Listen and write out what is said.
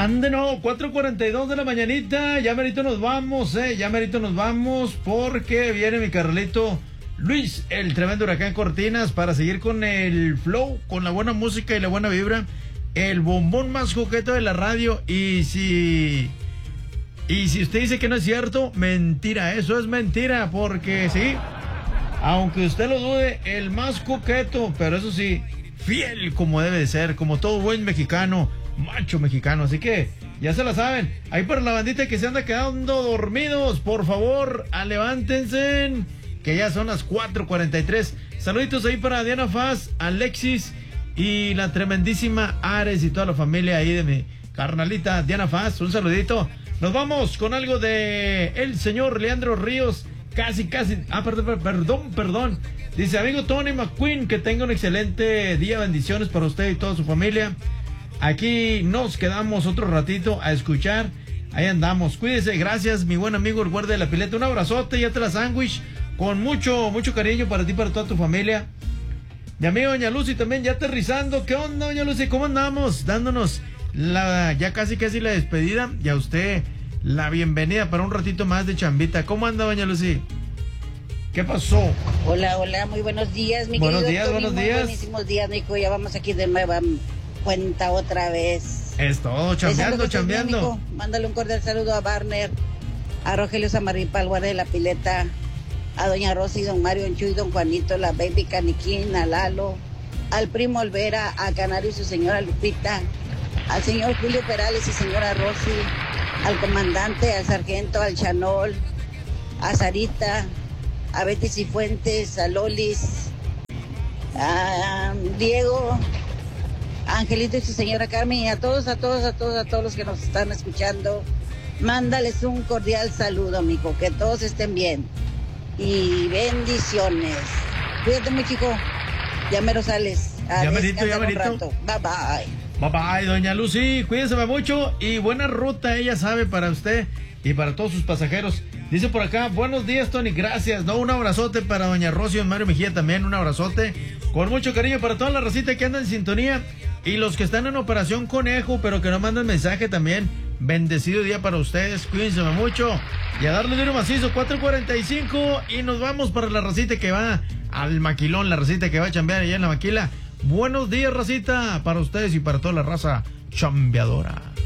Ande no, 4:42 de la mañanita, ya merito nos vamos, ya merito nos vamos porque viene mi carnalito Luis, el tremendo huracán Cortinas, para seguir con el flow, con la buena música y la buena vibra, el bombón más coqueto de la radio. Y si usted dice que no es cierto, mentira, eso es mentira, porque sí, aunque usted lo dude, el más coqueto, pero eso sí, fiel como debe de ser, como todo buen mexicano, macho mexicano. Así que ya se la saben, ahí para la bandita que se anda quedando dormidos, por favor, levántense, que ya son las 4:43. Saluditos ahí para Diana Faz, Alexis y la tremendísima Ares y toda la familia ahí de mi carnalita Diana Faz, un saludito. Nos vamos con algo de el señor Leandro Ríos, casi, perdón. Dice, amigo Tony McQueen, que tenga un excelente día, bendiciones para usted y toda su familia. Aquí nos quedamos otro ratito a escuchar, ahí andamos, cuídese, gracias mi buen amigo el guardia de la pileta, un abrazote, ya te la sándwich, con mucho cariño para ti, para toda tu familia. Mi amigo Doña Lucy también ya aterrizando. ¿Qué onda, Doña Lucy? ¿Cómo andamos? Dándonos ya casi la despedida y a usted la bienvenida para un ratito más de chambita. ¿Cómo anda, Doña Lucy? ¿Qué pasó? Hola, muy buenos días, mi buenos querido días, Tony, buenos días. Buenísimos días, Nico, ya vamos aquí de nueva cuenta otra vez. Es todo, chambeando. Mándale un cordial saludo a Barner, a Rogelio Samarripa, al guardia de la pileta, a Doña Rosy, Don Mario, Chuy, Don Juanito, la Baby Caniquín, a Lalo, al primo Olvera, a Canario y su señora Lupita, al señor Julio Perales y señora Rosy, al comandante, al sargento, al Chanol, a Sarita, a Betty Cifuentes, a Lolis, a Diego, a Angelito y su señora Carmen, y a todos los que nos están escuchando, mándales un cordial saludo, amigo, que todos estén bien. Y bendiciones. Cuídate muy, chico. Ya mero sales. Ya merito. Bye bye. Bye bye, Doña Lucy. Cuídense mucho y buena ruta, ella sabe, para usted y para todos sus pasajeros. Dice por acá, buenos días, Tony, gracias. No, un abrazote para Doña Rosy y Don Mario Mejía también, un abrazote. Con mucho cariño para toda la racita que anda en sintonía y los que están en Operación Conejo, pero que no mandan mensaje también. Bendecido día para ustedes, cuídense mucho y a darle duro macizo. 4:45 y nos vamos para la racita que va al maquilón, la racita que va a chambear allá en la maquila. Buenos días, racita, para ustedes y para toda la raza chambeadora.